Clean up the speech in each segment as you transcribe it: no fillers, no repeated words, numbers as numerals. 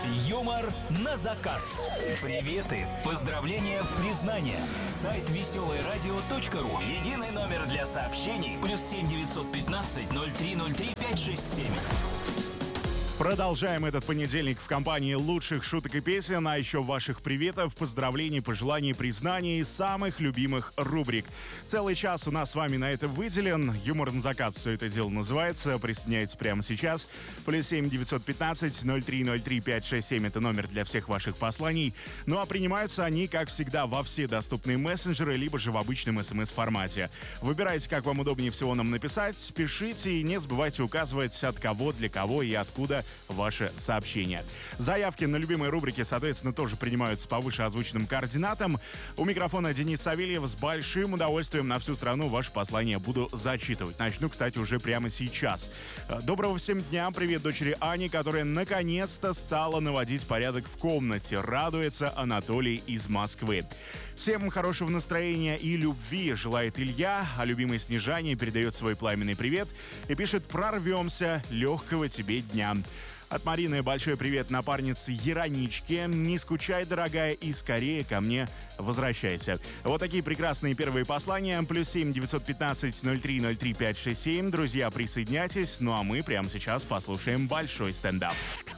Юмор на заказ. Приветы, поздравления, признания. Сайт веселоерадио.ру. Единый номер для сообщений. +7 915 0303 567. Продолжаем этот понедельник в компании лучших шуток и песен, а еще ваших приветов, поздравлений, пожеланий, признаний и самых любимых рубрик. Целый час у нас с вами на это выделен. Юмор на заказ все это дело называется. Присоединяйтесь прямо сейчас. +7 915 0303 567 это номер для всех ваших посланий. Ну а принимаются они, как всегда, во все доступные мессенджеры, либо же в обычном смс-формате. Выбирайте, как вам удобнее всего нам написать, пишите и не забывайте указывать, от кого, для кого и откуда ваше сообщение. Заявки на любимые рубрики, соответственно, тоже принимаются по вышеозвученным координатам. У микрофона Денис Савельев. С большим удовольствием на всю страну ваше послание буду зачитывать. Начну, кстати, уже прямо сейчас. Доброго всем дня. Привет дочери Ане, которая наконец-то стала наводить порядок в комнате. Радуется Анатолий из Москвы. Всем хорошего настроения и любви желает Илья, а любимый Снежане передает свой пламенный привет и пишет: «Прорвемся, легкого тебе дня». От Марины большой привет напарнице Яроничке. Не скучай, дорогая, и скорее ко мне возвращайся. Вот такие прекрасные первые послания. +7 915 0303 567. Друзья, присоединяйтесь. Ну а мы прямо сейчас послушаем большой стендап.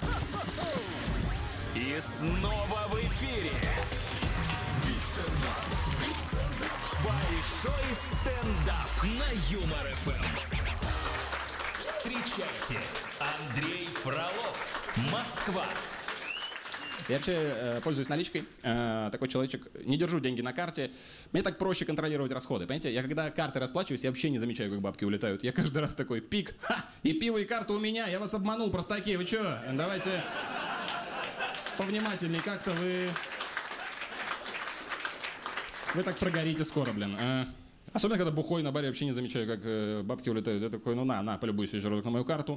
И снова в эфире большой стендап на Юмор ФМ. Встречайте, Андрей Фролов, Москва. Я вообще пользуюсь наличкой, такой человечек, не держу деньги на карте. Мне так проще контролировать расходы, понимаете? Я когда карты расплачиваюсь, я вообще не замечаю, как бабки улетают. Я каждый раз такой: пик, и пиво, и карта у меня, я вас обманул, простаки, вы чё? Давайте повнимательней, как-то вы так прогорите скоро, блин. Особенно, когда бухой на баре, вообще не замечаю, как бабки улетают. Я такой: ну на, полюбуйся еще разок на мою карту.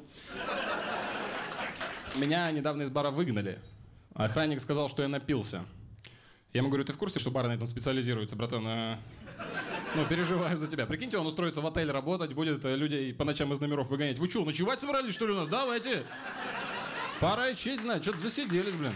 Меня недавно из бара выгнали. Охранник сказал, что я напился. Я ему говорю: ты в курсе, что бары на этом специализируются, братан? Ну, переживаю за тебя. Прикиньте, он устроится в отель работать, будет людей по ночам из номеров выгонять. Вы что, ночевать собрались, что ли, у нас? Давайте. Пора и честь знать, что-то засиделись, блин.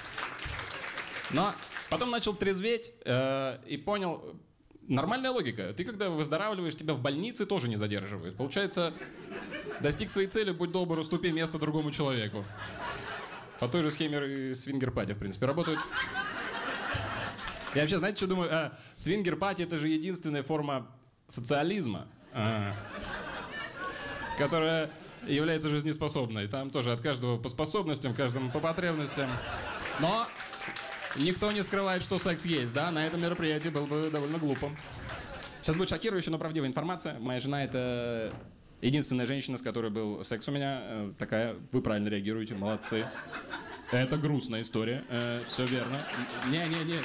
Но потом начал трезветь и понял... Нормальная логика. Ты, когда выздоравливаешь, тебя в больнице тоже не задерживают. Получается, достиг своей цели, будь добр, уступи место другому человеку. По той же схеме свингер-пати, в принципе, работают. Я вообще, знаете, что думаю? Свингер-пати — это же единственная форма социализма, которая является жизнеспособной. Там тоже от каждого по способностям, каждому по потребностям. Но... никто не скрывает, что секс есть, да? На этом мероприятии было бы довольно глупо. Сейчас будет шокирующая, но правдивая информация. Моя жена — это единственная женщина, с которой был секс у меня. Такая, вы правильно реагируете, молодцы. Это грустная история, все верно. Не.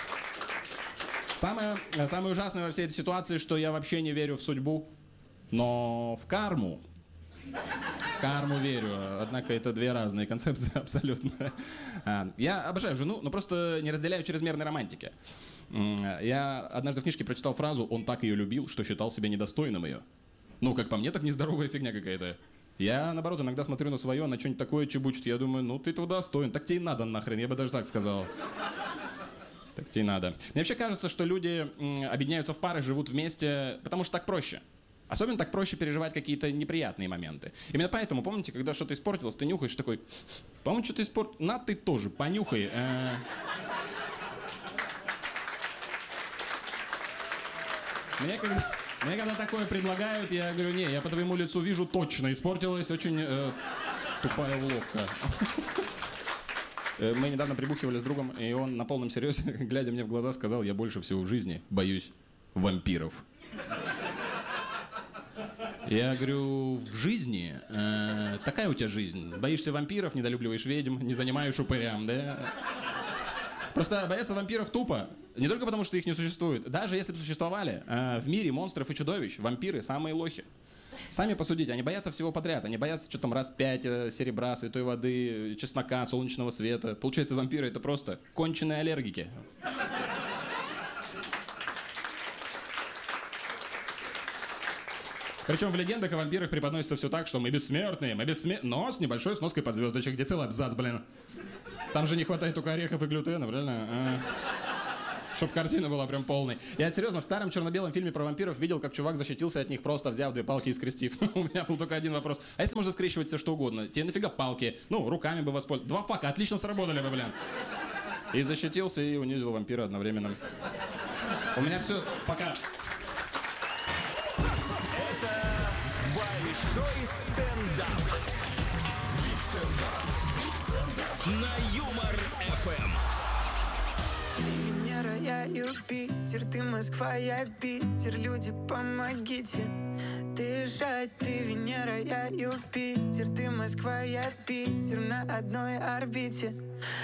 Самое ужасное во всей этой ситуации, что я вообще не верю в судьбу, но в карму. В карму верю, однако это две разные концепции абсолютно. Я обожаю жену, но просто не разделяю чрезмерной романтики. Я однажды в книжке прочитал фразу: «Он так ее любил, что считал себя недостойным ее». Ну, как по мне, так нездоровая фигня какая-то. Я, наоборот, иногда смотрю на свое, на что-нибудь такое чебучит, я думаю: ну, ты этого достоин, так тебе и надо нахрен, я бы даже так сказал. Так тебе и надо. Мне вообще кажется, что люди объединяются в пары, живут вместе, потому что так проще. Особенно так проще переживать какие-то неприятные моменты. Именно поэтому, помните, когда что-то испортилось, ты нюхаешь такой: по-моему, что-то испортилось. На, ты тоже, понюхай. Мне когда такое предлагают, я говорю: не, я по твоему лицу вижу, точно испортилось, очень тупая уловка. Мы недавно прибухивали с другом, и он на полном серьезе, глядя мне в глаза, сказал: я больше всего в жизни боюсь вампиров. Я говорю: в жизни? Такая у тебя жизнь. Боишься вампиров, недолюбливаешь ведьм, не занимаешь упырям, да? Просто бояться вампиров тупо. Не только потому, что их не существует. Даже если бы существовали, в мире монстров и чудовищ вампиры самые лохи. Сами посудите, они боятся всего подряд. Они боятся, что там раз 5 серебра, святой воды, чеснока, солнечного света. Получается, вампиры — это просто конченые аллергики. Причем в легендах о вампирах преподносится все так, что мы бессмертные, но с небольшой сноской под звездочек, где целый абзац, блин. Там же не хватает только орехов и глютена, правильно? Чтоб картина была прям полной. Я серьезно, в старом черно-белом фильме про вампиров видел, как чувак защитился от них, просто взяв 2 палки и скрестив. У меня был только один вопрос. А если можно скрещивать все что угодно? Тебе нафига палки? Ну, руками бы воспользоваться. 2 фака, отлично сработали бы, блин. И защитился, и унизил вампира одновременно. У меня все, пока. Это большой стендап. На Юмор ФМ. Ты Венера, я Юпитер, ты Москва, я Питер, люди, помогите дышать. Ты Венера, я Юпитер, ты Москва, я Питер, на одной орбите.